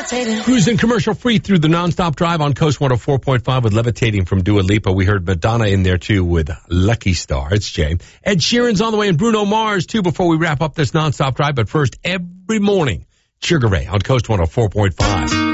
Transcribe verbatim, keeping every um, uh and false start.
levitating. Cruising commercial free through the nonstop drive on Coast one oh four point five with Levitating from Dua Lipa. We heard Madonna in there too with Lucky Star. It's Jay. Ed Sheeran's on the way and Bruno Mars too before we wrap up this nonstop drive. But first, every morning, Sugar Ray on Coast one oh four point five.